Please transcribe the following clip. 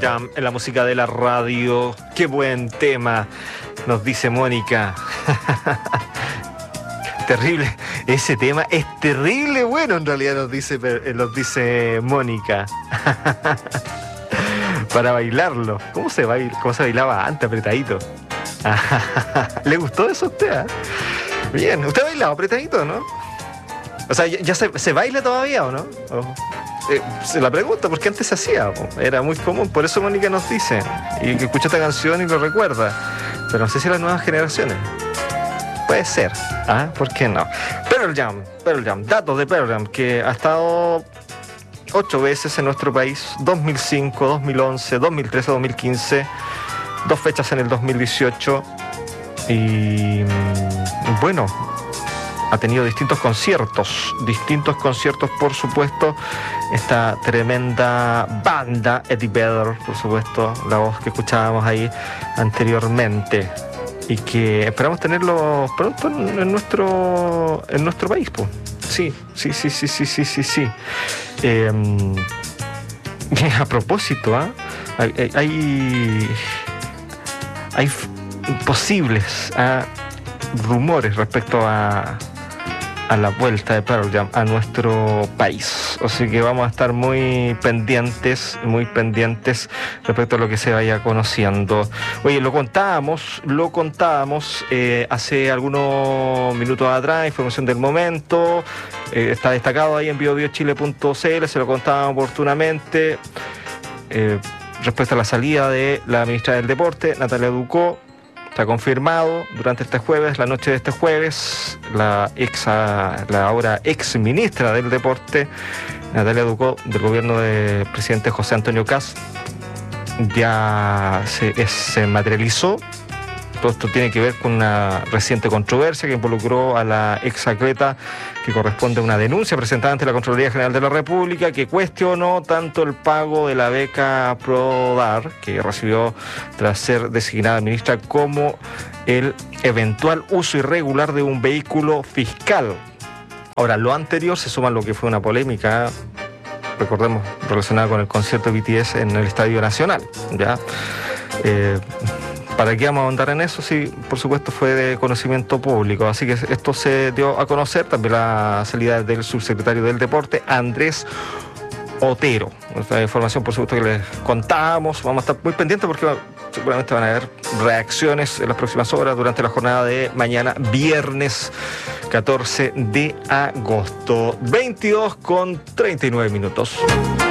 Jam en la música de la radio. Qué buen tema, nos dice Mónica. Terrible, ese tema es terrible bueno en realidad, nos dice Mónica. Para bailarlo. ¿Cómo se bailaba antes, apretadito? ¿Le gustó eso a usted? Bien, ¿usted ha bailado apretadito, no? O sea, ¿ya se baila todavía o no? Se la pregunto porque antes se hacía, era muy común, por eso Mónica nos dice, y que escucha esta canción y lo recuerda, pero no sé si las nuevas generaciones. Puede ser, ¿por qué no? Pearl Jam, datos de Pearl Jam, que ha estado 8 veces en nuestro país, 2005, 2011, 2013, 2015, 2 fechas en el 2018, y bueno, ha tenido distintos conciertos, por supuesto, esta tremenda banda, Eddie Vedder, por supuesto, la voz que escuchábamos ahí anteriormente, y que esperamos tenerlo pronto en nuestro país, pues. Sí. A propósito, hay posibles rumores respecto a la vuelta de Pearl Jam a nuestro país, así que vamos a estar muy pendientes respecto a lo que se vaya conociendo. Oye, lo contábamos hace algunos minutos atrás, información del momento, está destacado ahí en biobiochile.cl, se lo contábamos oportunamente, respecto a la salida de la ministra del Deporte, Natalia Ducó. Está confirmado durante la noche de este jueves, la ahora ex ministra del Deporte, Natalia Ducó, del gobierno del presidente José Antonio Kast, ya se materializó. Todo esto tiene que ver con una reciente controversia que involucró a la ex atleta, que corresponde a una denuncia presentada ante la Contraloría General de la República, que cuestionó tanto el pago de la beca ProDAR, que recibió tras ser designada ministra, como el eventual uso irregular de un vehículo fiscal. Ahora, lo anterior se suma a lo que fue una polémica, recordemos, relacionada con el concierto de BTS en el Estadio Nacional, ¿ya? ¿Para qué vamos a ahondar en eso? Sí, por supuesto fue de conocimiento público, así que esto se dio a conocer, también la salida del subsecretario del Deporte, Andrés Otero. Esta información, por supuesto, que les contábamos, vamos a estar muy pendientes porque seguramente van a haber reacciones en las próximas horas durante la jornada de mañana, viernes 14 de agosto, 22:39 minutos.